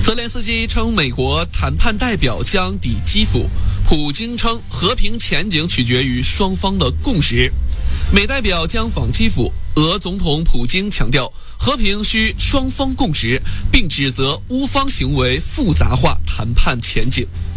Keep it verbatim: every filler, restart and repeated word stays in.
泽连斯基称美国谈判代表将抵基辅，普京称和平前景取决于双方的共识。美代表将访基辅，俄总统普京强调和平需双方共识，并指责乌方行为复杂化谈判前景。